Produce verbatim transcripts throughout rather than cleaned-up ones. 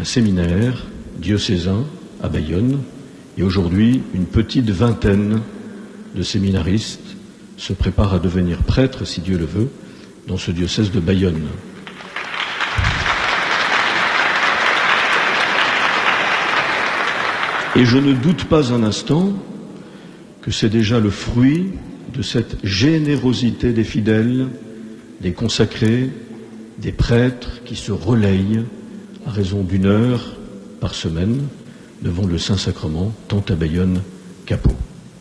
un séminaire diocésain à Bayonne, et aujourd'hui, une petite vingtaine de séminaristes se préparent à devenir prêtres, si Dieu le veut, dans ce diocèse de Bayonne. Et je ne doute pas un instant que c'est déjà le fruit de cette générosité des fidèles, des consacrés, des prêtres qui se relayent à raison d'une heure par semaine devant le Saint-Sacrement, tant à Bayonne qu'à Pau.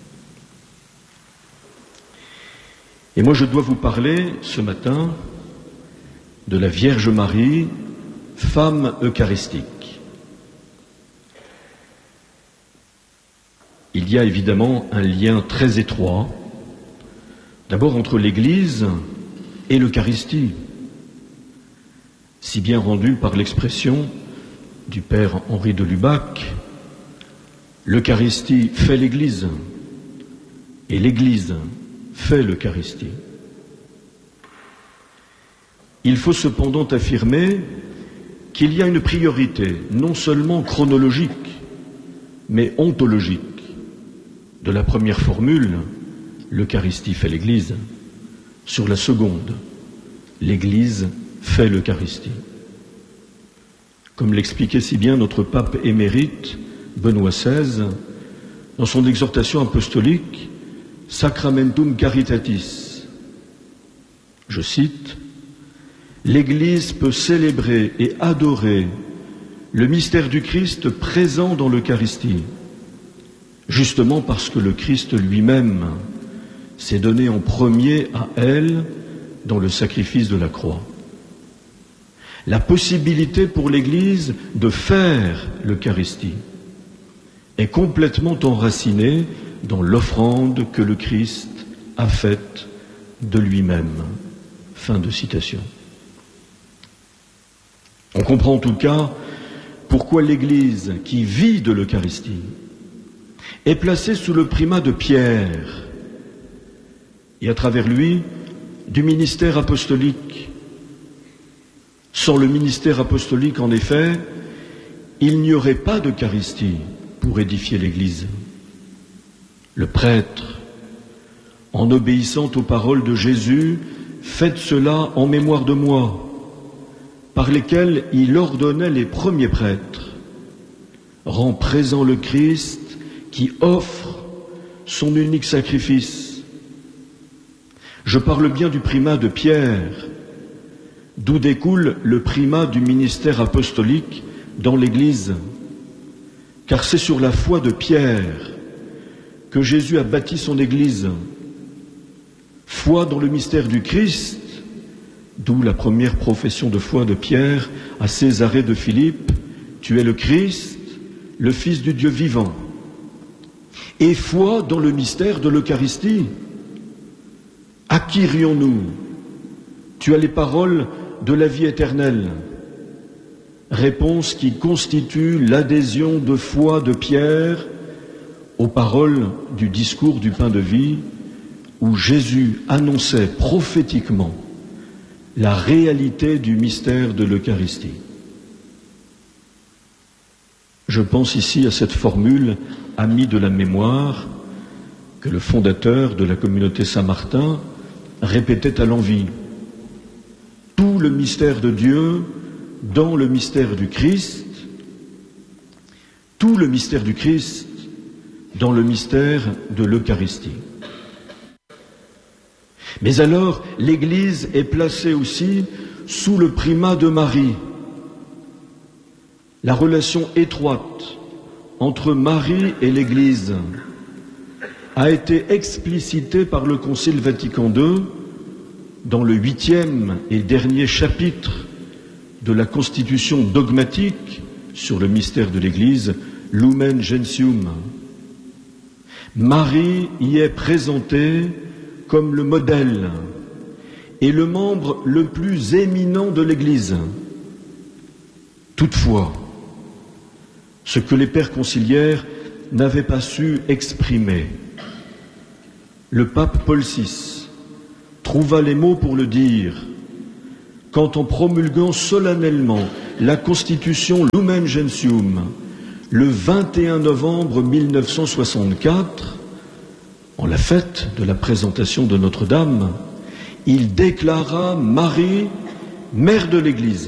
Et moi je dois vous parler ce matin de la Vierge Marie, femme eucharistique. Il y a évidemment un lien très étroit, d'abord entre l'Église et l'Eucharistie, si bien rendu par l'expression du père Henri de Lubac, l'Eucharistie fait l'Église et l'Église fait l'Eucharistie. Il faut cependant affirmer qu'il y a une priorité, non seulement chronologique, mais ontologique, de la première formule, l'Eucharistie fait l'Église, sur la seconde, l'Église fait l'Eucharistie. Comme l'expliquait si bien notre pape émérite, Benoît seize, dans son exhortation apostolique Sacramentum Caritatis. Je cite, « L'Église peut célébrer et adorer le mystère du Christ présent dans l'Eucharistie, justement parce que le Christ lui-même s'est donné en premier à elle dans le sacrifice de la croix. La possibilité pour l'Église de faire l'Eucharistie est complètement enracinée dans l'offrande que le Christ a faite de lui-même. » Fin de citation. On comprend en tout cas pourquoi l'Église, qui vit de l'Eucharistie, est placée sous le primat de Pierre et à travers lui du ministère apostolique. Sans le ministère apostolique, en effet, il n'y aurait pas d'Eucharistie pour édifier l'Église. Le prêtre, en obéissant aux paroles de Jésus, faites cela en mémoire de moi, par lesquelles il ordonnait les premiers prêtres, rend présent le Christ qui offre son unique sacrifice. Je parle bien du primat de Pierre, d'où découle le primat du ministère apostolique dans l'Église, car c'est sur la foi de Pierre que Jésus a bâti son Église. Foi dans le mystère du Christ, d'où la première profession de foi de Pierre à Césarée de Philippe, tu es le Christ, le Fils du Dieu vivant. Et foi dans le mystère de l'Eucharistie. À qui rions-nous? Tu as les paroles de la vie éternelle. Réponse qui constitue l'adhésion de foi de Pierre aux paroles du discours du pain de vie, où Jésus annonçait prophétiquement la réalité du mystère de l'Eucharistie. Je pense ici à cette formule amie de la mémoire que le fondateur de la communauté Saint-Martin répétait à l'envi. Tout le mystère de Dieu dans le mystère du Christ, tout le mystère du Christ dans le mystère de l'Eucharistie. Mais alors, l'Église est placée aussi sous le primat de Marie. La relation étroite entre Marie et l'Église a été explicitée par le Concile Vatican deux dans le huitième et dernier chapitre de la Constitution dogmatique sur le mystère de l'Église, Lumen Gentium. Marie y est présentée comme le modèle et le membre le plus éminent de l'Église. Toutefois, ce que les pères conciliaires n'avaient pas su exprimer, le pape Paul six trouva les mots pour le dire quand, en promulguant solennellement la Constitution Lumen Gentium le vingt et un novembre mille neuf cent soixante-quatre, en la fête de la présentation de Notre-Dame, il déclara Marie mère de l'Église.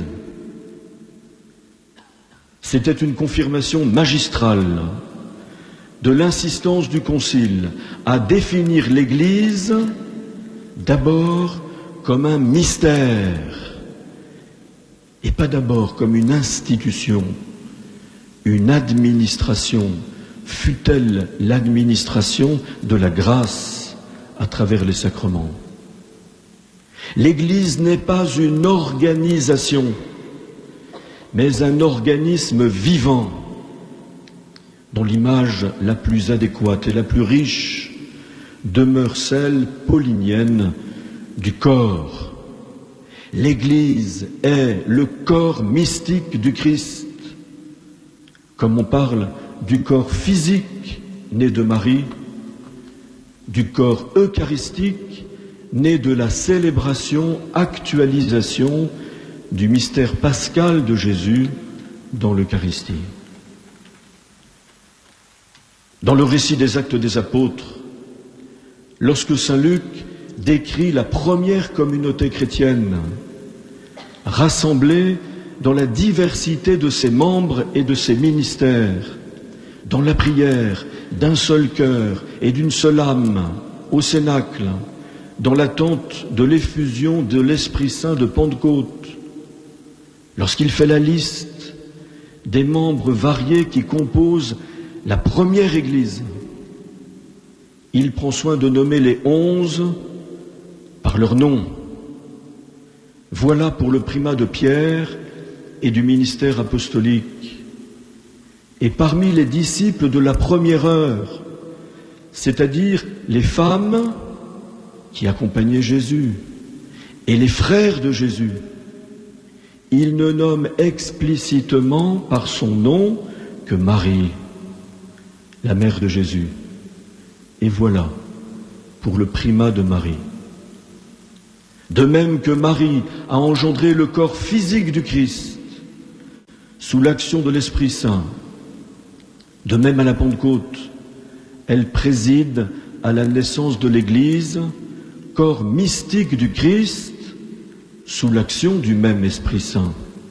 C'était une confirmation magistrale de l'insistance du Concile à définir l'Église d'abord comme un mystère et pas d'abord comme une institution, une administration, fût-elle l'administration de la grâce à travers les sacrements. L'Église n'est pas une organisation, mais un organisme vivant, dont l'image la plus adéquate et la plus riche demeure celle paulinienne du corps. L'Église est le corps mystique du Christ, comme on parle du corps physique né de Marie, du corps eucharistique né de la célébration, actualisation du mystère pascal de Jésus dans l'Eucharistie. Dans le récit des Actes des Apôtres, lorsque saint Luc décrit la première communauté chrétienne, rassemblée dans la diversité de ses membres et de ses ministères, dans la prière d'un seul cœur et d'une seule âme, au Cénacle, dans l'attente de l'effusion de l'Esprit Saint de Pentecôte, lorsqu'il fait la liste des membres variés qui composent la première Église, il prend soin de nommer les onze par leur nom. Voilà pour le primat de Pierre et du ministère apostolique. Et parmi les disciples de la première heure, c'est-à-dire les femmes qui accompagnaient Jésus et les frères de Jésus, il ne nomme explicitement par son nom que Marie, la mère de Jésus. Et voilà pour le primat de Marie. De même que Marie a engendré le corps physique du Christ sous l'action de l'Esprit Saint, de même à la Pentecôte, elle préside à la naissance de l'Église, corps mystique du Christ, sous l'action du même Esprit Saint.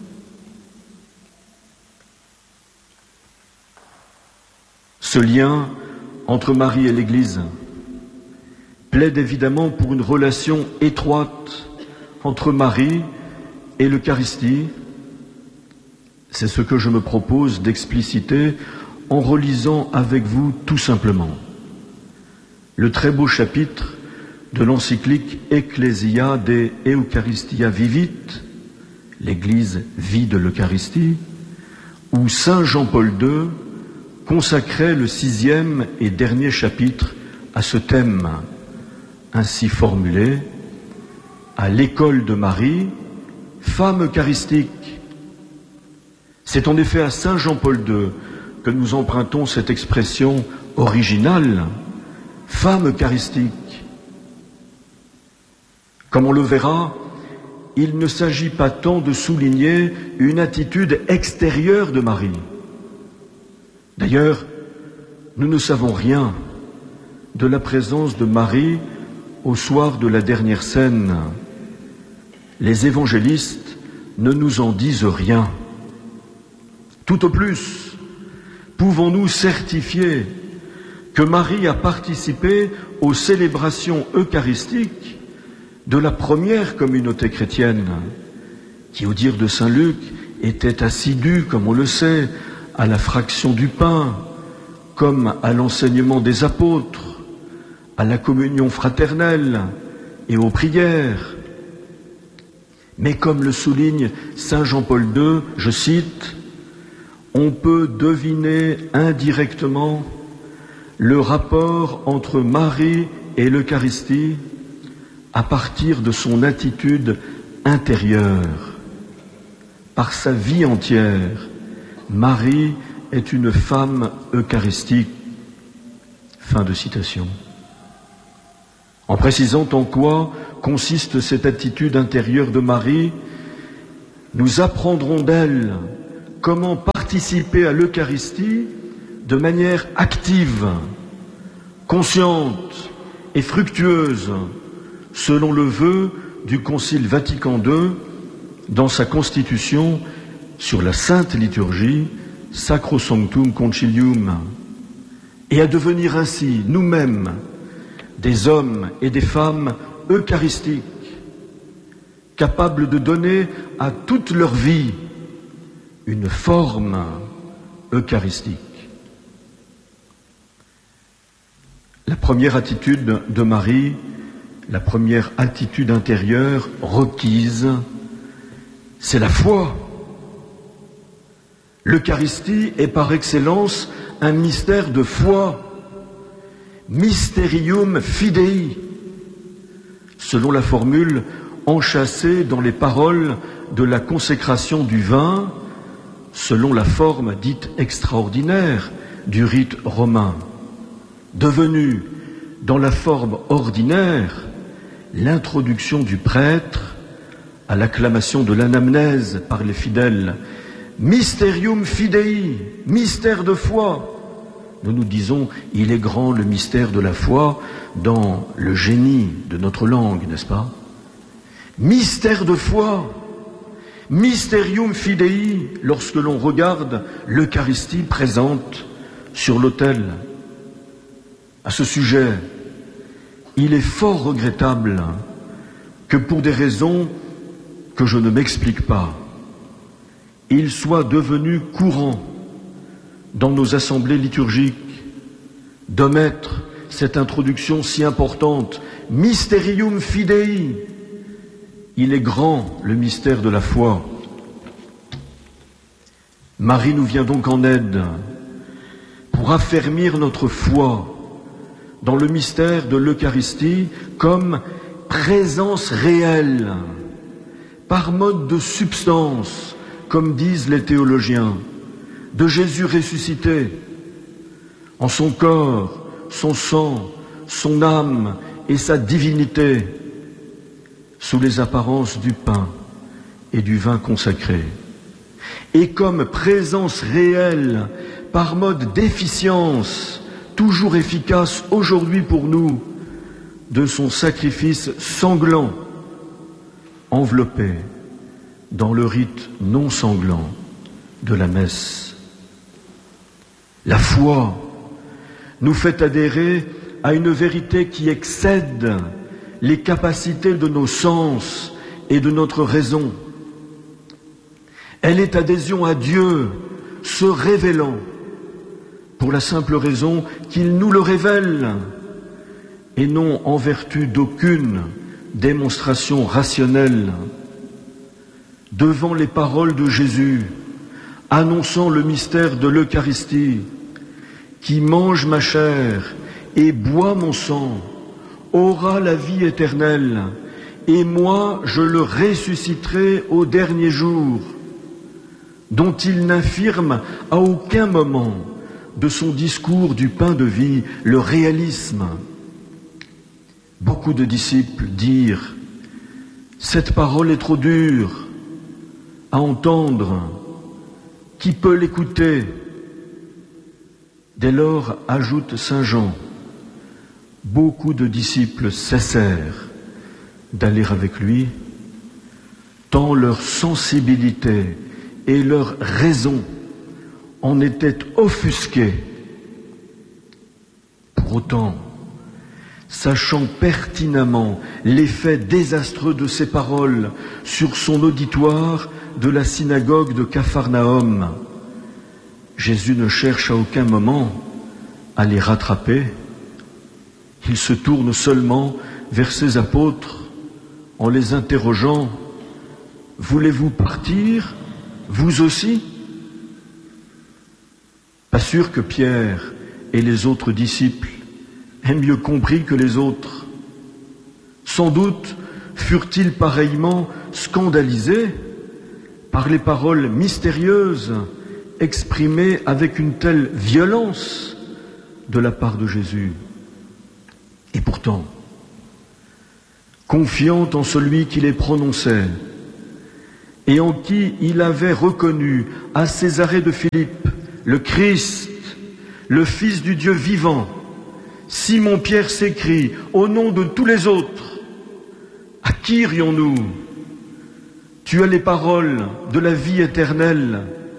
Ce lien entre Marie et l'Église plaide évidemment pour une relation étroite entre Marie et l'Eucharistie. C'est ce que je me propose d'expliciter en relisant avec vous tout simplement le très beau chapitre de l'encyclique Ecclesia de Eucharistia Vivit, l'Église vit de l'Eucharistie, où saint Jean-Paul deux consacrait le sixième et dernier chapitre à ce thème, ainsi formulé, à l'école de Marie, femme eucharistique. C'est en effet à saint Jean-Paul deux que nous empruntons cette expression originale, femme eucharistique. Comme on le verra, il ne s'agit pas tant de souligner une attitude extérieure de Marie. D'ailleurs, nous ne savons rien de la présence de Marie au soir de la dernière scène. Les évangélistes ne nous en disent rien. Tout au plus, pouvons-nous certifier que Marie a participé aux célébrations eucharistiques de la première communauté chrétienne, qui, au dire de saint Luc, était assidue, comme on le sait, à la fraction du pain, comme à l'enseignement des apôtres, à la communion fraternelle et aux prières. Mais comme le souligne saint Jean-Paul deux, je cite, « On peut deviner indirectement le rapport entre Marie et l'Eucharistie à partir de son attitude intérieure. Par sa vie entière, Marie est une femme eucharistique. » Fin de citation. En précisant en quoi consiste cette attitude intérieure de Marie, nous apprendrons d'elle comment participer à l'Eucharistie de manière active, consciente et fructueuse, selon le vœu du Concile Vatican deux dans sa constitution sur la Sainte Liturgie, Sacrosanctum Concilium, et à devenir ainsi nous-mêmes des hommes et des femmes eucharistiques, capables de donner à toute leur vie une forme eucharistique. La première attitude de Marie, la première attitude intérieure requise, c'est la foi. L'Eucharistie est par excellence un mystère de foi, mysterium fidei, selon la formule enchâssée dans les paroles de la consécration du vin, selon la forme dite extraordinaire du rite romain, devenue dans la forme ordinaire l'introduction du prêtre à l'acclamation de l'anamnèse par les fidèles. Mysterium fidei, mystère de foi. Nous nous disons, il est grand le mystère de la foi dans le génie de notre langue, n'est-ce pas? Mystère de foi, mysterium fidei, lorsque l'on regarde l'Eucharistie présente sur l'autel. À ce sujet, il est fort regrettable que pour des raisons que je ne m'explique pas, il soit devenu courant dans nos assemblées liturgiques d'omettre cette introduction si importante, mysterium fidei. Il est grand le mystère de la foi. Marie nous vient donc en aide pour affermir notre foi dans le mystère de l'Eucharistie comme présence réelle, par mode de substance, comme disent les théologiens, de Jésus ressuscité, en son corps, son sang, son âme et sa divinité, sous les apparences du pain et du vin consacré, et comme présence réelle, par mode d'efficience, toujours efficace aujourd'hui pour nous, de son sacrifice sanglant, enveloppé dans le rite non sanglant de la messe. La foi nous fait adhérer à une vérité qui excède les capacités de nos sens et de notre raison. Elle est adhésion à Dieu, se révélant, pour la simple raison qu'il nous le révèle, et non en vertu d'aucune démonstration rationnelle. Devant les paroles de Jésus, annonçant le mystère de l'Eucharistie, qui mange ma chair et boit mon sang, aura la vie éternelle, et moi je le ressusciterai au dernier jour, dont il n'affirme à aucun moment de son discours du pain de vie le réalisme. Beaucoup de disciples dirent « Cette parole est trop dure à entendre, qui peut l'écouter ?» Dès lors, ajoute saint Jean, beaucoup de disciples cessèrent d'aller avec lui, tant leur sensibilité et leur raison en étaient offusquées. Pour autant, sachant pertinemment l'effet désastreux de ces paroles sur son auditoire de la synagogue de Capharnaüm, Jésus ne cherche à aucun moment à les rattraper. Il se tourne seulement vers ses apôtres en les interrogeant « Voulez-vous partir, vous aussi ?» Pas sûr que Pierre et les autres disciples aient mieux compris que les autres. Sans doute furent-ils pareillement scandalisés par les paroles mystérieuses exprimées avec une telle violence de la part de Jésus. Et pourtant, confiant en celui qui les prononçait, et en qui il avait reconnu à Césarée de Philippe le Christ, le Fils du Dieu vivant, Simon-Pierre s'écrie, au nom de tous les autres, à qui irions-nous? Tu as les paroles de la vie éternelle.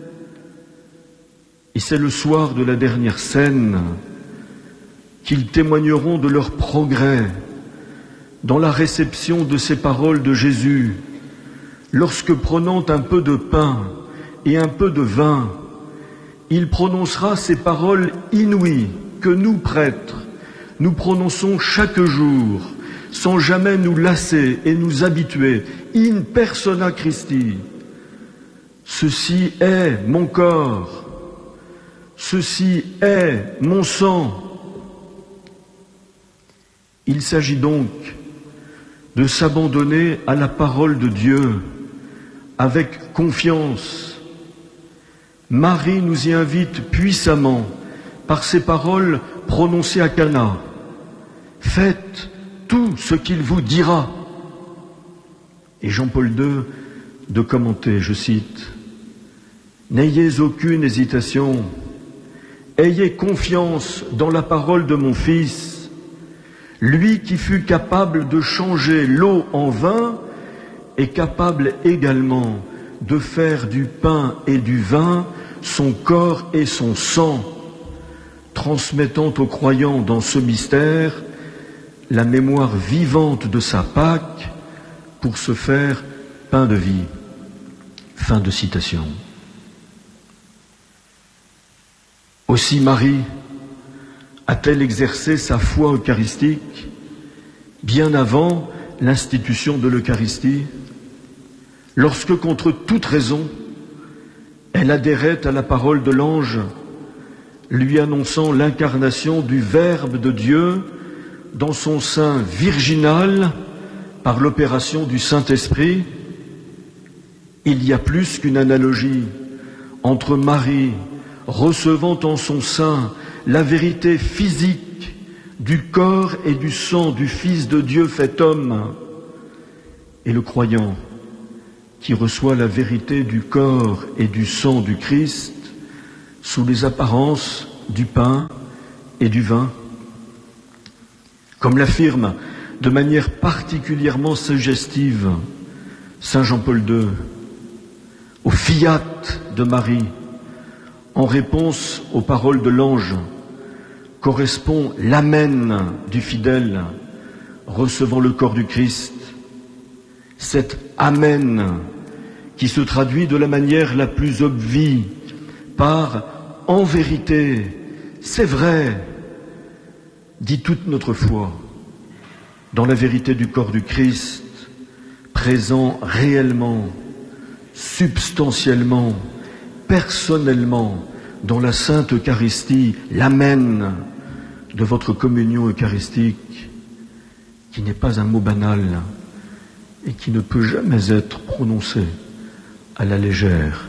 Et c'est le soir de la dernière scène qu'ils témoigneront de leur progrès dans la réception de ces paroles de Jésus, lorsque prenant un peu de pain et un peu de vin, il prononcera ces paroles inouïes que nous, prêtres, nous prononçons chaque jour, sans jamais nous lasser et nous habituer, in persona Christi. Ceci est mon corps, ceci est mon sang. Il s'agit donc de s'abandonner à la parole de Dieu avec confiance. Marie nous y invite puissamment par ces paroles prononcées à Cana. Faites tout ce qu'il vous dira. Et Jean-Paul deux de commenter, je cite, n'ayez aucune hésitation, ayez confiance dans la parole de mon Fils, lui qui fut capable de changer l'eau en vin est capable également de faire du pain et du vin son corps et son sang, transmettant aux croyants dans ce mystère la mémoire vivante de sa Pâque pour se faire pain de vie. Fin de citation. Aussi Marie a-t-elle exercé sa foi eucharistique bien avant l'institution de l'Eucharistie, lorsque, contre toute raison, elle adhérait à la parole de l'ange, lui annonçant l'incarnation du Verbe de Dieu dans son sein virginal par l'opération du Saint-Esprit. Il y a plus qu'une analogie entre Marie recevant en son sein la vérité physique du corps et du sang du Fils de Dieu fait homme, et le croyant qui reçoit la vérité du corps et du sang du Christ sous les apparences du pain et du vin. Comme l'affirme de manière particulièrement suggestive saint Jean-Paul deux, au fiat de Marie, en réponse aux paroles de l'ange, correspond l'amen du fidèle recevant le corps du Christ. Cet amen qui se traduit de la manière la plus obvie par « en vérité, c'est vrai », dit toute notre foi dans la vérité du corps du Christ, présent réellement, substantiellement, personnellement dans la Sainte Eucharistie, l'amen de votre communion eucharistique, qui n'est pas un mot banal et qui ne peut jamais être prononcé à la légère.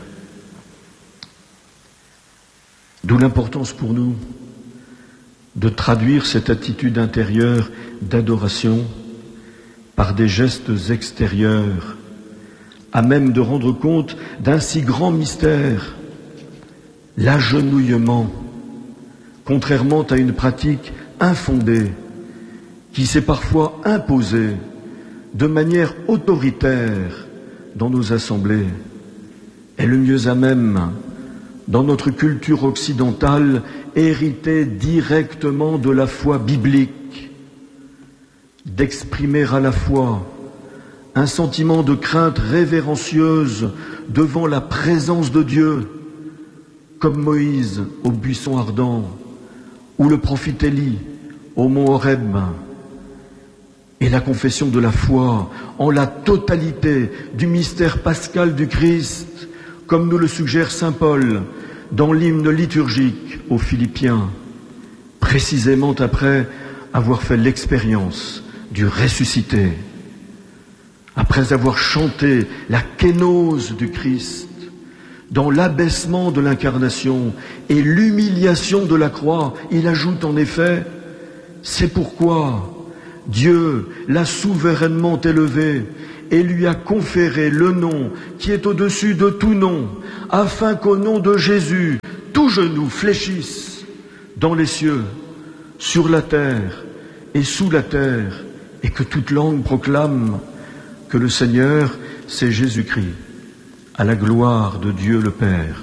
D'où l'importance pour nous de traduire cette attitude intérieure d'adoration par des gestes extérieurs, à même de rendre compte d'un si grand mystère, l'agenouillement, contrairement à une pratique infondée qui s'est parfois imposée de manière autoritaire dans nos assemblées, est le mieux à même, dans notre culture occidentale, héritée directement de la foi biblique, d'exprimer à la fois un sentiment de crainte révérencieuse devant la présence de Dieu, comme Moïse au buisson ardent, ou le prophète Élie au mont Horeb, et la confession de la foi en la totalité du mystère pascal du Christ, comme nous le suggère saint Paul dans l'hymne liturgique aux Philippiens, précisément après avoir fait l'expérience du ressuscité, après avoir chanté la kénose du Christ, dans l'abaissement de l'incarnation et l'humiliation de la croix, il ajoute en effet, c'est pourquoi Dieu l'a souverainement élevé et lui a conféré le nom qui est au-dessus de tout nom, afin qu'au nom de Jésus, tout genou fléchisse dans les cieux, sur la terre et sous la terre, et que toute langue proclame que le Seigneur, c'est Jésus-Christ, à la gloire de Dieu le Père.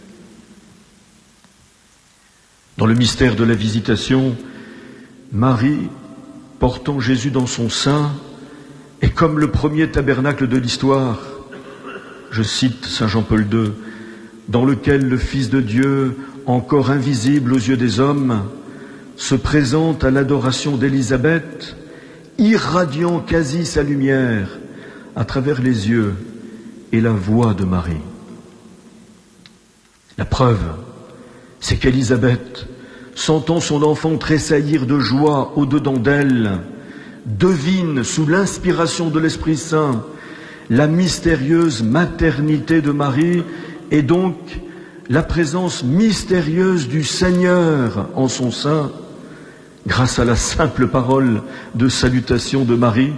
Dans le mystère de la visitation, Marie, portant Jésus dans son sein, est comme le premier tabernacle de l'histoire, je cite Saint Jean-Paul deux, dans lequel le Fils de Dieu, encore invisible aux yeux des hommes, se présente à l'adoration d'Élisabeth, irradiant quasi sa lumière à travers les yeux et la voix de Marie. La preuve, c'est qu'Élisabeth, sentant son enfant tressaillir de joie au-dedans d'elle, devine sous l'inspiration de l'Esprit Saint la mystérieuse maternité de Marie et donc la présence mystérieuse du Seigneur en son sein, grâce à la simple parole de salutation de Marie.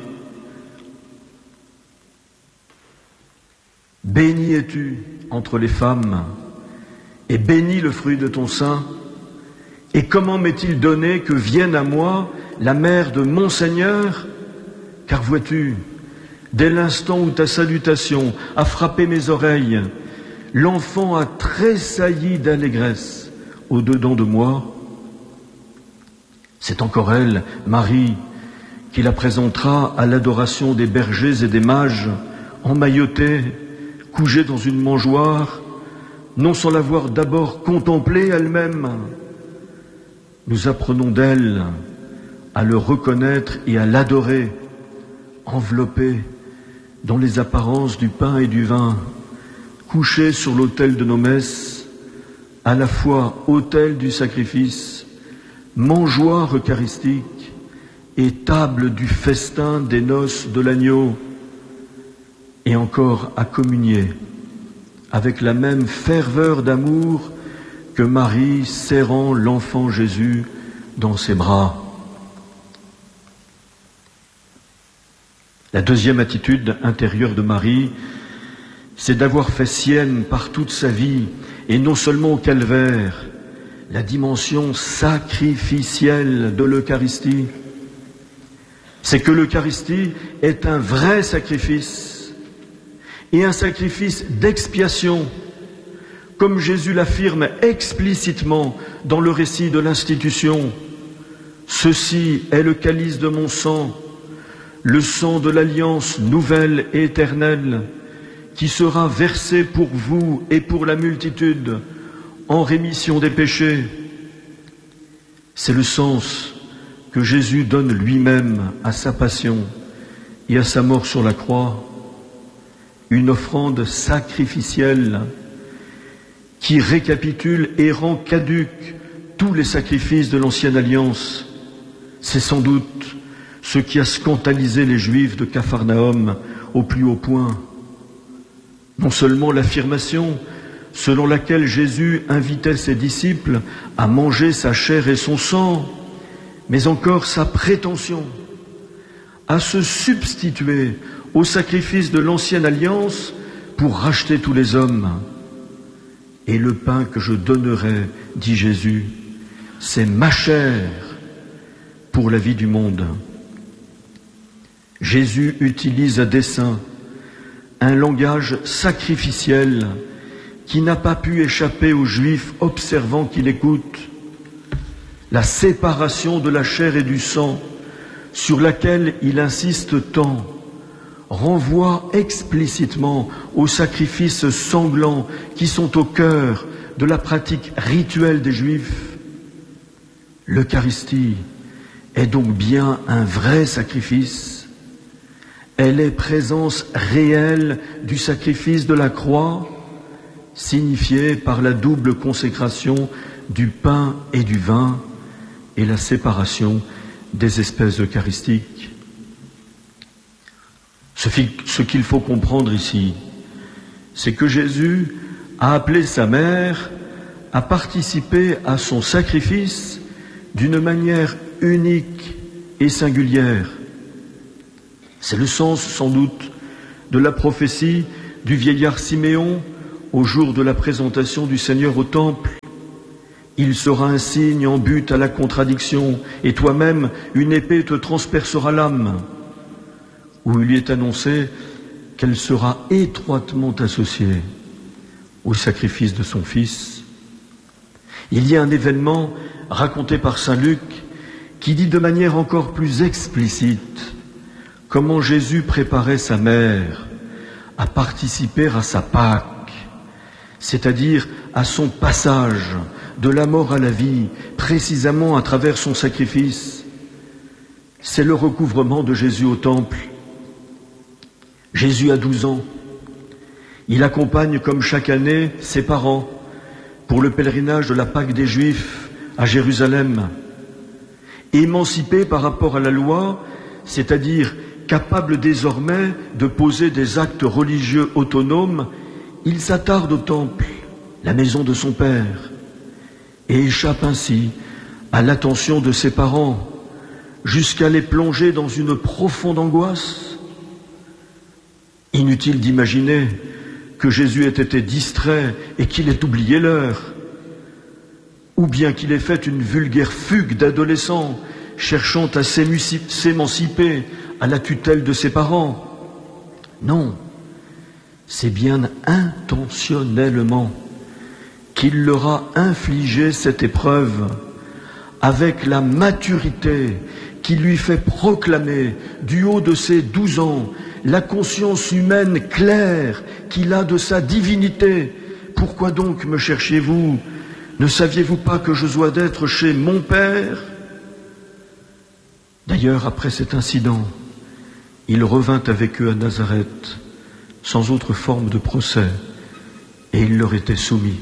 Bénie es-tu entre les femmes, et béni le fruit de ton sein. Et comment m'est-il donné que vienne à moi la mère de mon Seigneur? Car vois-tu, dès l'instant où ta salutation a frappé mes oreilles, l'enfant a tressailli d'allégresse au-dedans de moi. C'est encore elle, Marie, qui la présentera à l'adoration des bergers et des mages, emmaillotée, couchée dans une mangeoire, non sans l'avoir d'abord contemplée elle-même. Nous apprenons d'elle à le reconnaître et à l'adorer, enveloppée dans les apparences du pain et du vin, couchée sur l'autel de nos messes, à la fois autel du sacrifice, mangeoire eucharistique et table du festin des noces de l'agneau, et encore à communier avec la même ferveur d'amour que Marie serrant l'enfant Jésus dans ses bras. La deuxième attitude intérieure de Marie, c'est d'avoir fait sienne par toute sa vie, et non seulement au calvaire, la dimension sacrificielle de l'Eucharistie. C'est que l'Eucharistie est un vrai sacrifice, et un sacrifice d'expiation, comme Jésus l'affirme explicitement dans le récit de l'institution. Ceci est le calice de mon sang, le sang de l'alliance nouvelle et éternelle, qui sera versé pour vous et pour la multitude en rémission des péchés. C'est le sens que Jésus donne lui-même à sa passion et à sa mort sur la croix, une offrande sacrificielle qui récapitule et rend caduques tous les sacrifices de l'ancienne alliance. C'est sans doute ce qui a scandalisé les Juifs de Capharnaüm au plus haut point. Non seulement l'affirmation selon laquelle Jésus invitait ses disciples à manger sa chair et son sang, mais encore sa prétention à se substituer au sacrifice de l'ancienne alliance pour racheter tous les hommes. Et le pain que je donnerai, dit Jésus, c'est ma chair pour la vie du monde. Jésus utilise à dessein un langage sacrificiel qui n'a pas pu échapper aux Juifs observant qu'il écoute. La séparation de la chair et du sang, sur laquelle il insiste tant, renvoie explicitement aux sacrifices sanglants qui sont au cœur de la pratique rituelle des Juifs. L'Eucharistie est donc bien un vrai sacrifice. Elle est présence réelle du sacrifice de la croix, signifiée par la double consécration du pain et du vin et la séparation des espèces eucharistiques. Ce qu'il faut comprendre ici, c'est que Jésus a appelé sa mère à participer à son sacrifice d'une manière unique et singulière. C'est le sens, sans doute, de la prophétie du vieillard Siméon au jour de la présentation du Seigneur au temple. Il sera un signe en but à la contradiction, et toi-même, une épée te transpercera l'âme. Où il lui est annoncé qu'elle sera étroitement associée au sacrifice de son Fils. Il y a un événement raconté par saint Luc qui dit de manière encore plus explicite comment Jésus préparait sa mère à participer à sa Pâque, c'est-à-dire à son passage de la mort à la vie, précisément à travers son sacrifice. C'est le recouvrement de Jésus au temple. Jésus a douze ans. Il accompagne, comme chaque année, ses parents pour le pèlerinage de la Pâque des Juifs à Jérusalem. Émancipé par rapport à la loi, c'est-à-dire capable désormais de poser des actes religieux autonomes, il s'attarde au temple, la maison de son père, et échappe ainsi à l'attention de ses parents, jusqu'à les plonger dans une profonde angoisse. Inutile d'imaginer que Jésus ait été distrait et qu'il ait oublié l'heure, ou bien qu'il ait fait une vulgaire fugue d'adolescent, cherchant à s'émanciper à la tutelle de ses parents. Non, c'est bien intentionnellement qu'il leur a infligé cette épreuve, avec la maturité qui lui fait proclamer du haut de ses douze ans la conscience humaine claire qu'il a de sa divinité. Pourquoi donc me cherchiez-vous? Ne saviez-vous pas que je dois d'être chez mon Père? D'ailleurs, après cet incident, il revint avec eux à Nazareth, sans autre forme de procès, et il leur était soumis.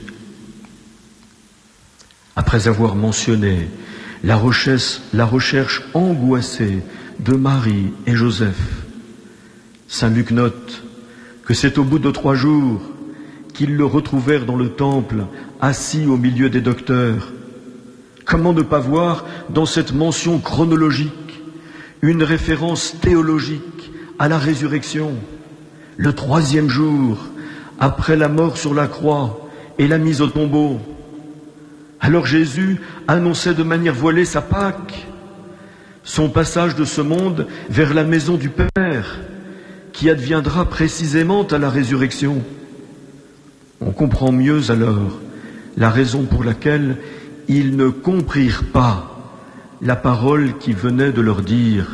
Après avoir mentionné la recherche, la recherche angoissée de Marie et Joseph, saint Luc note que c'est au bout de trois jours qu'ils le retrouvèrent dans le temple, assis au milieu des docteurs. Comment ne pas voir dans cette mention chronologique une référence théologique à la résurrection, le troisième jour, après la mort sur la croix et la mise au tombeau? Alors Jésus annonçait de manière voilée sa Pâque, son passage de ce monde vers la maison du Père, qui adviendra précisément à la résurrection. On comprend mieux alors la raison pour laquelle ils ne comprirent pas la parole qui venait de leur dire.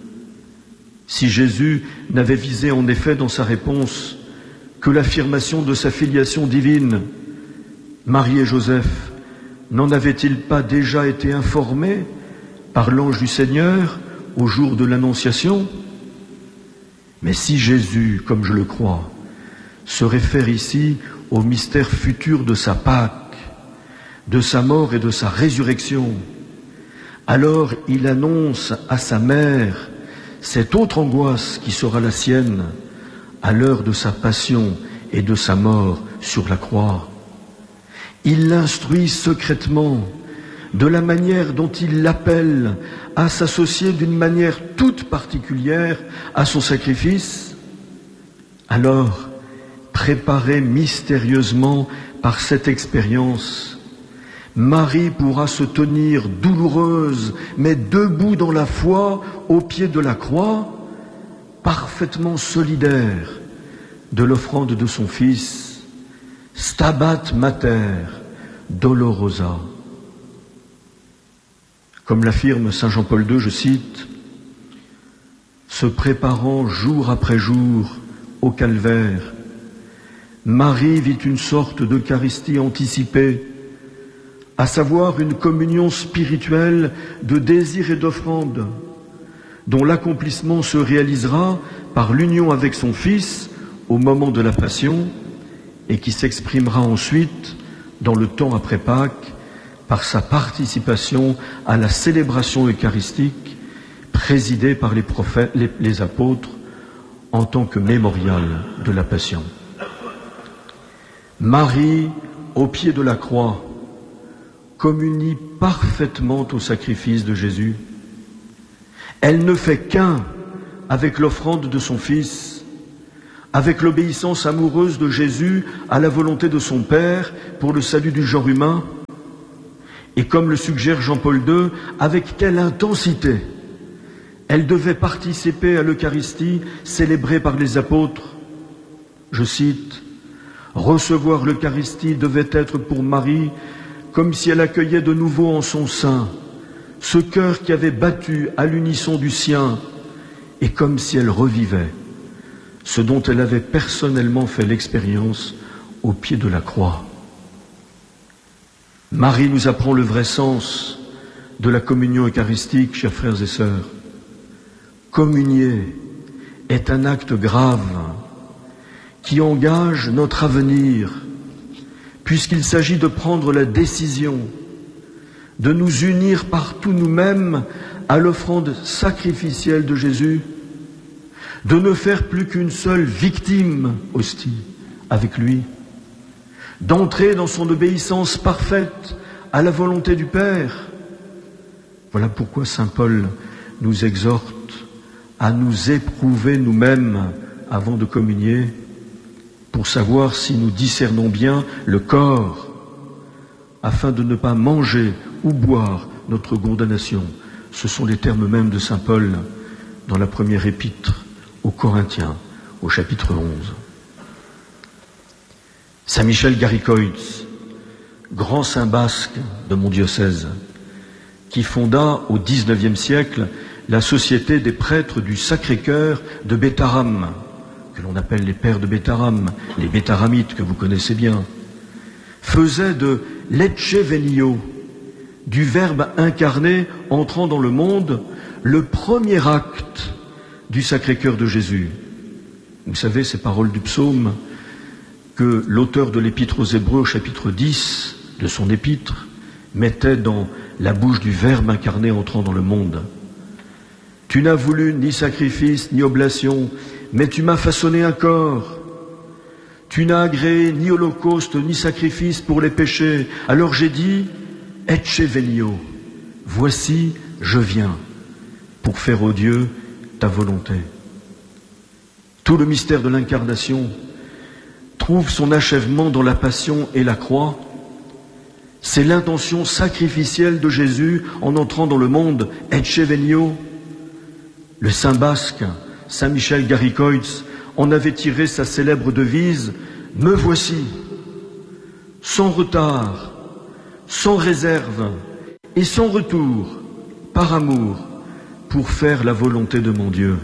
Si Jésus n'avait visé en effet dans sa réponse que l'affirmation de sa filiation divine, Marie et Joseph n'en avaient-ils pas déjà été informés par l'ange du Seigneur au jour de l'Annonciation? Mais si Jésus, comme je le crois, se réfère ici au mystère futur de sa Pâque, de sa mort et de sa résurrection, alors il annonce à sa mère cette autre angoisse qui sera la sienne à l'heure de sa passion et de sa mort sur la croix. Il l'instruit secrètement de la manière dont il l'appelle à s'associer d'une manière toute particulière à son sacrifice. Alors, préparée mystérieusement par cette expérience, Marie pourra se tenir douloureuse, mais debout dans la foi, au pied de la croix, parfaitement solidaire de l'offrande de son Fils, Stabat Mater Dolorosa. Comme l'affirme saint Jean-Paul deux, je cite, « Se préparant jour après jour au calvaire, Marie vit une sorte d'Eucharistie anticipée, à savoir une communion spirituelle de désir et d'offrande, dont l'accomplissement se réalisera par l'union avec son Fils au moment de la Passion et qui s'exprimera ensuite dans le temps après Pâques par sa participation à la célébration eucharistique présidée par les prophètes, les, les apôtres en tant que mémorial de la Passion. Marie, au pied de la croix, communie parfaitement au sacrifice de Jésus. Elle ne fait qu'un avec l'offrande de son Fils, avec l'obéissance amoureuse de Jésus à la volonté de son Père pour le salut du genre humain, et comme le suggère Jean-Paul deux, avec quelle intensité elle devait participer à l'Eucharistie célébrée par les apôtres. Je cite, « Recevoir l'Eucharistie devait être pour Marie comme si elle accueillait de nouveau en son sein ce cœur qui avait battu à l'unisson du sien, et comme si elle revivait ce dont elle avait personnellement fait l'expérience au pied de la croix. » Marie nous apprend le vrai sens de la communion eucharistique, chers frères et sœurs. Communier est un acte grave qui engage notre avenir, puisqu'il s'agit de prendre la décision de nous unir partout nous-mêmes à l'offrande sacrificielle de Jésus, de ne faire plus qu'une seule victime hostie avec lui, d'entrer dans son obéissance parfaite à la volonté du Père. Voilà pourquoi saint Paul nous exhorte à nous éprouver nous-mêmes avant de communier, pour savoir si nous discernons bien le corps, afin de ne pas manger ou boire notre condamnation. Ce sont les termes mêmes de saint Paul dans la première épître aux Corinthiens, au chapitre onze. Saint Michel Garicoitz, grand saint basque de mon diocèse, qui fonda au dix-neuvième siècle la Société des prêtres du Sacré-Cœur de Bétharam, que l'on appelle les pères de Bétharam, les bétharamites que vous connaissez bien, faisait de l'Ecce Venio, du Verbe incarné entrant dans le monde, le premier acte du Sacré-Cœur de Jésus. Vous savez, ces paroles du psaume que l'auteur de l'Épître aux Hébreux, au chapitre dix de son épître, mettait dans la bouche du Verbe incarné entrant dans le monde. Tu n'as voulu ni sacrifice ni oblation, mais tu m'as façonné un corps. Tu n'as agréé ni holocauste ni sacrifice pour les péchés. Alors j'ai dit, Ecce venio, voici, je viens, pour faire, ô Dieu, ta volonté. Tout le mystère de l'incarnation trouve son achèvement dans la passion et la croix. C'est l'intention sacrificielle de Jésus en entrant dans le monde, Ecce venio. Le saint basque, saint Michel Garicoitz, en avait tiré sa célèbre devise « Me voici », sans retard, sans réserve et sans retour, par amour, pour faire la volonté de mon Dieu.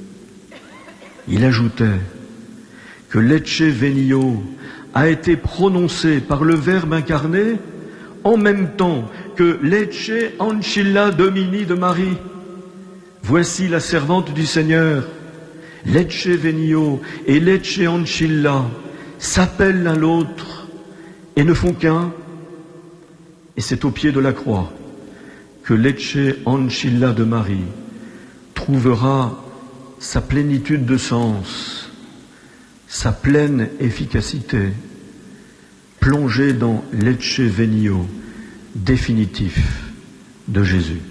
Il ajoutait que l'Ecce Venio a été prononcé par le Verbe incarné en même temps que l'Ecce Ancilla Domini de Marie. Voici la servante du Seigneur. L'Ecce Venio et l'Ecce Ancilla s'appellent l'un l'autre et ne font qu'un. Et c'est au pied de la croix que l'Ecce Ancilla de Marie trouvera sa plénitude de sens, sa pleine efficacité, plongée dans l'Ecce Venio définitif de Jésus.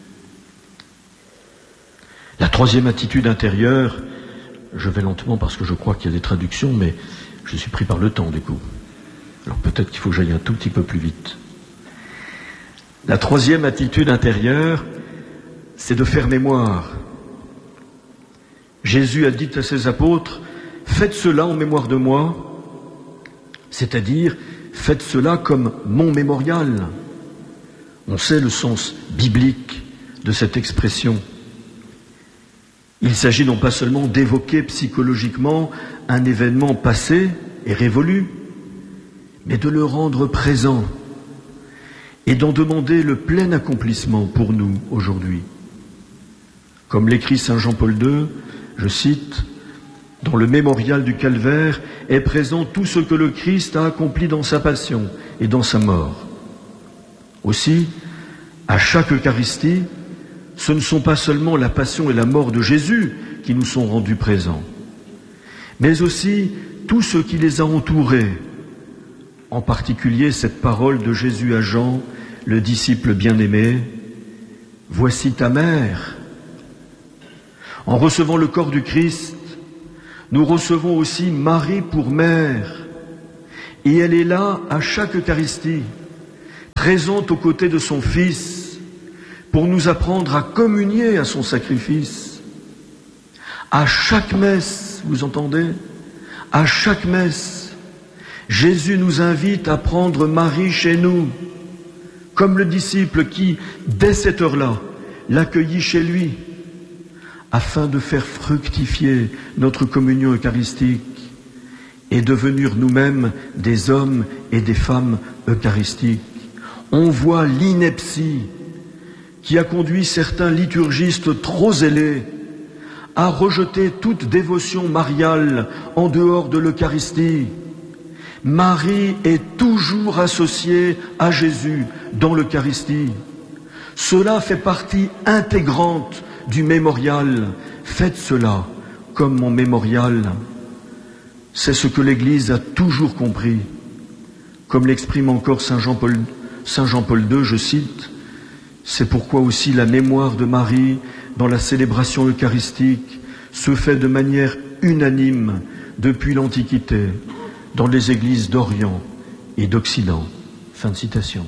La troisième attitude intérieure, je vais lentement parce que je crois qu'il y a des traductions, mais je suis pris par le temps du coup. Alors peut-être qu'il faut que j'aille un tout petit peu plus vite. La troisième attitude intérieure, c'est de faire mémoire. Jésus a dit à ses apôtres, « Faites cela en mémoire de moi », c'est-à-dire « Faites cela comme mon mémorial ». On sait le sens biblique de cette expression. Il s'agit non pas seulement d'évoquer psychologiquement un événement passé et révolu, mais de le rendre présent et d'en demander le plein accomplissement pour nous aujourd'hui. Comme l'écrit saint Jean-Paul deux, je cite, « Dans le mémorial du calvaire est présent tout ce que le Christ a accompli dans sa passion et dans sa mort. » Aussi, à chaque Eucharistie, ce ne sont pas seulement la passion et la mort de Jésus qui nous sont rendus présents, mais aussi tout ce qui les a entourés, en particulier cette parole de Jésus à Jean, le disciple bien-aimé, « Voici ta mère ». En recevant le corps du Christ, nous recevons aussi Marie pour mère, et elle est là à chaque Eucharistie, présente aux côtés de son Fils, pour nous apprendre à communier à son sacrifice. À chaque messe, vous entendez? À chaque messe, Jésus nous invite à prendre Marie chez nous, comme le disciple qui, dès cette heure-là, l'accueillit chez lui, afin de faire fructifier notre communion eucharistique et devenir nous-mêmes des hommes et des femmes eucharistiques. On voit l'ineptie qui a conduit certains liturgistes trop zélés à rejeter toute dévotion mariale en dehors de l'Eucharistie. Marie est toujours associée à Jésus dans l'Eucharistie. Cela fait partie intégrante du mémorial. Faites cela comme mon mémorial. C'est ce que l'Église a toujours compris. Comme l'exprime encore Saint Jean-Paul, Saint Jean-Paul deux, je cite, « C'est pourquoi aussi la mémoire de Marie dans la célébration eucharistique se fait de manière unanime depuis l'Antiquité dans les églises d'Orient et d'Occident. » Fin de citation.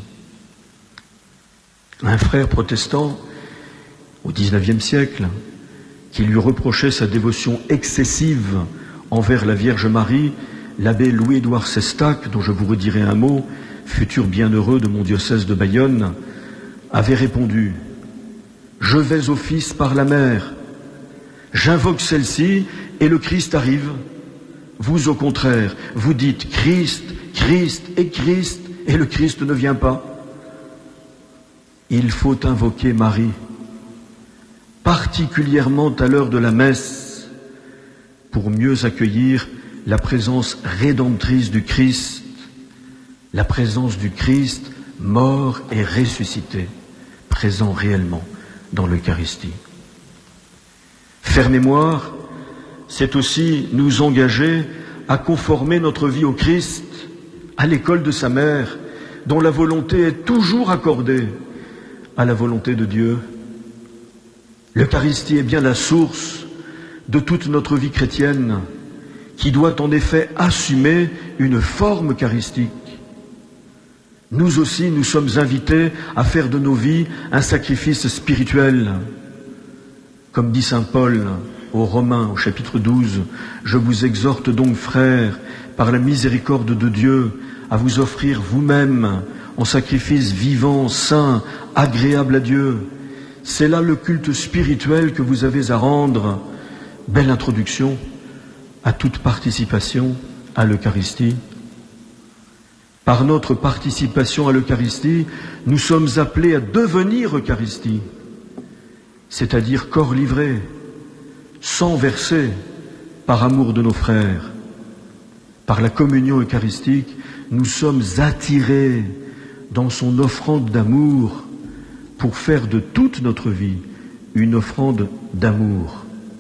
Un frère protestant, au dix-neuvième siècle, qui lui reprochait sa dévotion excessive envers la Vierge Marie, l'abbé Louis-Édouard Sestac, dont je vous redirai un mot, futur bienheureux de mon diocèse de Bayonne, avait répondu « Je vais au Fils par la mère, j'invoque celle-ci et le Christ arrive. Vous, au contraire, vous dites Christ, Christ et Christ, et le Christ ne vient pas. Il faut invoquer Marie, particulièrement à l'heure de la messe, pour mieux accueillir la présence rédemptrice du Christ, la présence du Christ mort et ressuscité, présent réellement dans l'Eucharistie. Faire mémoire, c'est aussi nous engager à conformer notre vie au Christ, à l'école de sa mère, dont la volonté est toujours accordée à la volonté de Dieu. L'Eucharistie est bien la source de toute notre vie chrétienne, qui doit en effet assumer une forme eucharistique. Nous aussi, nous sommes invités à faire de nos vies un sacrifice spirituel. Comme dit saint Paul aux Romains, au chapitre douze, « Je vous exhorte donc, frères, par la miséricorde de Dieu, à vous offrir vous-même en sacrifice vivant, saint, agréable à Dieu. C'est là le culte spirituel que vous avez à rendre. » Belle introduction à toute participation à l'Eucharistie. Par notre participation à l'Eucharistie, nous sommes appelés à devenir Eucharistie, c'est-à-dire corps livré, sang versé par amour de nos frères. Par la communion eucharistique, nous sommes attirés dans son offrande d'amour pour faire de toute notre vie une offrande d'amour.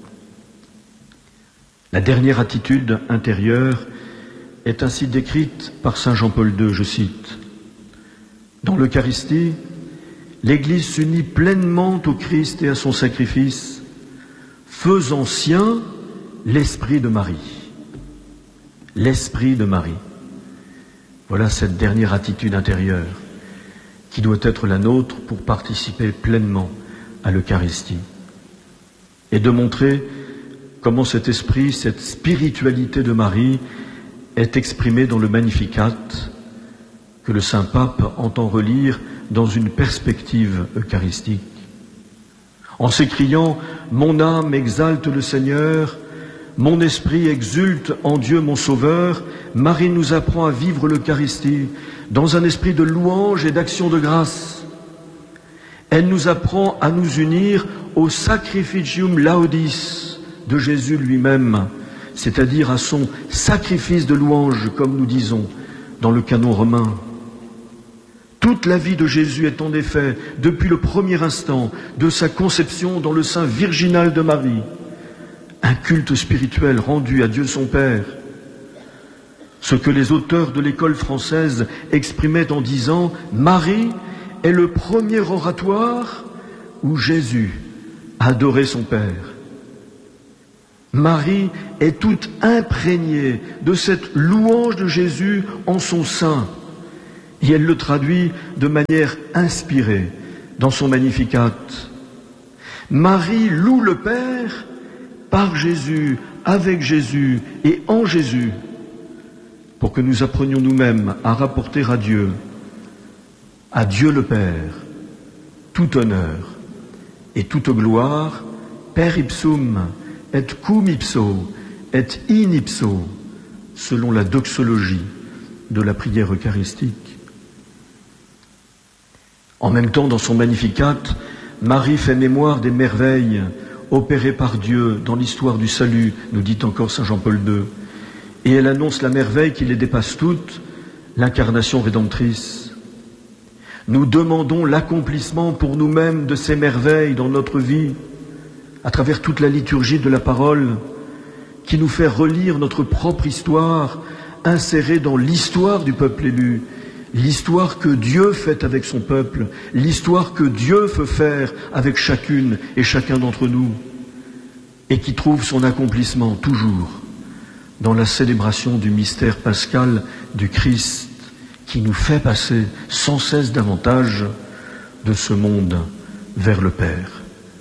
La dernière attitude intérieure est ainsi décrite par saint Jean-Paul deux, je cite. « Dans l'Eucharistie, l'Église s'unit pleinement au Christ et à son sacrifice, faisant sien l'Esprit de Marie. » L'Esprit de Marie. Voilà cette dernière attitude intérieure qui doit être la nôtre pour participer pleinement à l'Eucharistie. Et de montrer comment cet esprit, cette spiritualité de Marie est exprimée dans le Magnificat que le Saint-Pape entend relire dans une perspective eucharistique. En s'écriant « Mon âme exalte le Seigneur, mon esprit exulte en Dieu mon Sauveur », Marie nous apprend à vivre l'Eucharistie dans un esprit de louange et d'action de grâce. Elle nous apprend à nous unir au Sacrificium Laudis de Jésus lui-même, c'est-à-dire à son sacrifice de louange, comme nous disons dans le canon romain. Toute la vie de Jésus est en effet, depuis le premier instant de sa conception dans le sein virginal de Marie, un culte spirituel rendu à Dieu son Père. Ce que les auteurs de l'école française exprimaient en disant « Marie est le premier oratoire où Jésus adorait son Père ». Marie est toute imprégnée de cette louange de Jésus en son sein. Et elle le traduit de manière inspirée dans son Magnificat. Marie loue le Père par Jésus, avec Jésus et en Jésus, pour que nous apprenions nous-mêmes à rapporter à Dieu, à Dieu le Père, tout honneur et toute gloire, per ipsum et cum ipso et in ipso, selon la doxologie de la prière eucharistique. En même temps, dans son Magnificat, Marie fait mémoire des merveilles opérées par Dieu dans l'histoire du salut, nous dit encore saint Jean-Paul deux. Et elle annonce la merveille qui les dépasse toutes, l'incarnation rédemptrice. Nous demandons l'accomplissement pour nous-mêmes de ces merveilles dans notre vie, à travers toute la liturgie de la parole, qui nous fait relire notre propre histoire, insérée dans l'histoire du peuple élu, l'histoire que Dieu fait avec son peuple, l'histoire que Dieu veut faire avec chacune et chacun d'entre nous, et qui trouve son accomplissement toujours dans la célébration du mystère pascal du Christ, qui nous fait passer sans cesse davantage de ce monde vers le Père.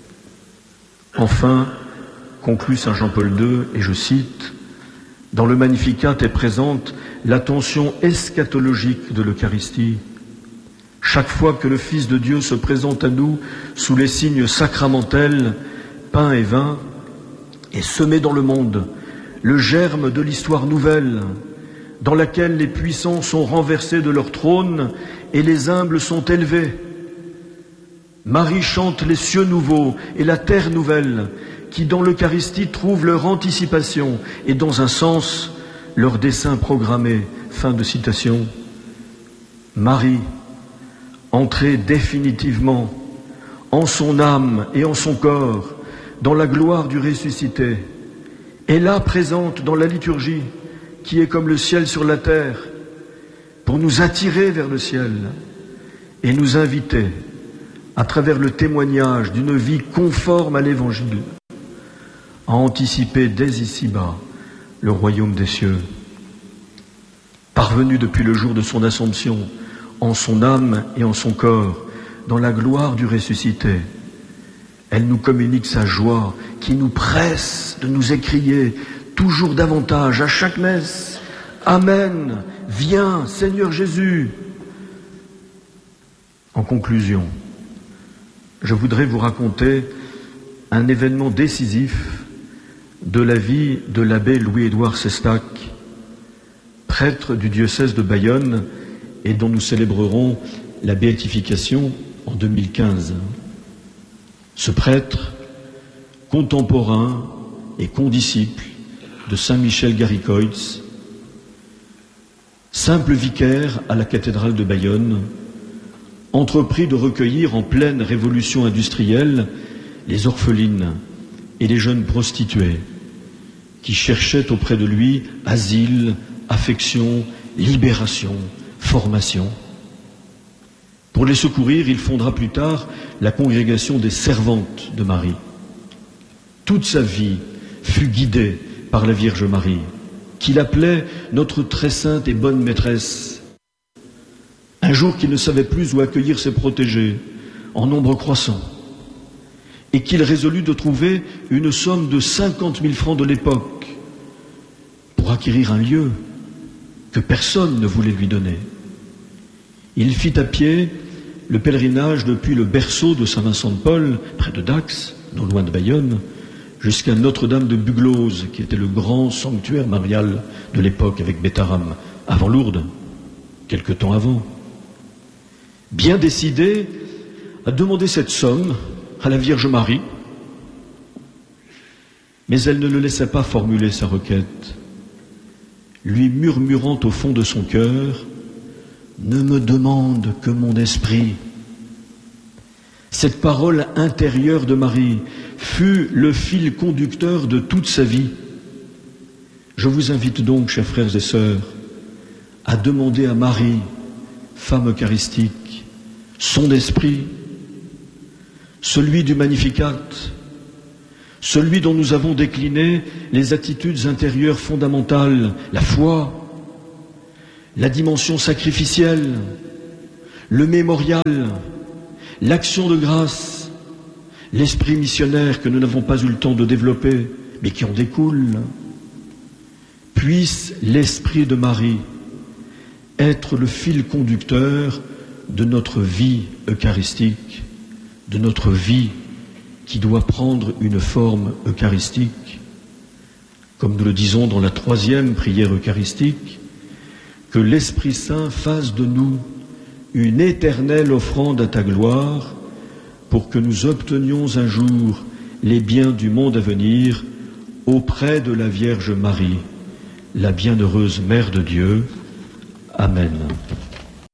Enfin, conclut saint Jean-Paul deux, et je cite, « Dans le Magnificat est présente l'attention eschatologique de l'Eucharistie. Chaque fois que le Fils de Dieu se présente à nous sous les signes sacramentels, pain et vin, et semé dans le monde le germe de l'histoire nouvelle, dans laquelle les puissants sont renversés de leur trône et les humbles sont élevés. Marie chante les cieux nouveaux et la terre nouvelle, qui dans l'Eucharistie trouvent leur anticipation et dans un sens leur dessein programmé. » Fin de citation. Marie, entrée définitivement en son âme et en son corps dans la gloire du ressuscité, est là présente dans la liturgie, qui est comme le ciel sur la terre, pour nous attirer vers le ciel et nous inviter, à travers le témoignage d'une vie conforme à l'Évangile, à anticiper dès ici-bas le royaume des cieux. Parvenue depuis le jour de son Assomption, en son âme et en son corps, dans la gloire du ressuscité, elle nous communique sa joie qui nous presse de nous écrier toujours davantage à chaque messe. Amen, viens Seigneur Jésus. En conclusion, je voudrais vous raconter un événement décisif de la vie de l'abbé Louis-Édouard Sestac, prêtre du diocèse de Bayonne et dont nous célébrerons la béatification en deux mille quinze. Ce prêtre, contemporain et condisciple de saint Michel Garicoitz, simple vicaire à la cathédrale de Bayonne, entreprit de recueillir en pleine révolution industrielle les orphelines et les jeunes prostituées qui cherchaient auprès de lui asile, affection, libération, formation. Pour les secourir, il fondera plus tard la congrégation des servantes de Marie. Toute sa vie fut guidée par la Vierge Marie, qu'il appelait notre très sainte et bonne maîtresse. Un jour qu'il ne savait plus où accueillir ses protégés, en nombre croissant, et qu'il résolut de trouver une somme de cinquante mille francs de l'époque pour acquérir un lieu que personne ne voulait lui donner. Il fit à pied le pèlerinage depuis le berceau de Saint-Vincent-de-Paul, près de Dax, non loin de Bayonne, jusqu'à Notre-Dame de Buglose, qui était le grand sanctuaire marial de l'époque avec Bétharram, avant Lourdes, quelque temps avant. Bien décidé à demander cette somme à la Vierge Marie, mais elle ne le laissait pas formuler sa requête, lui murmurant au fond de son cœur: « Ne me demande que mon esprit ». Cette parole intérieure de Marie fut le fil conducteur de toute sa vie. Je vous invite donc, chers frères et sœurs, à demander à Marie, femme eucharistique, son esprit, celui du Magnificat, celui dont nous avons décliné les attitudes intérieures fondamentales, la foi, la dimension sacrificielle, le mémorial, l'action de grâce, l'esprit missionnaire que nous n'avons pas eu le temps de développer, mais qui en découle. Puisse l'esprit de Marie être le fil conducteur de notre vie eucharistique, de notre vie qui doit prendre une forme eucharistique, comme nous le disons dans la troisième prière eucharistique, que l'Esprit Saint fasse de nous une éternelle offrande à ta gloire, pour que nous obtenions un jour les biens du monde à venir auprès de la Vierge Marie, la bienheureuse Mère de Dieu. Amen.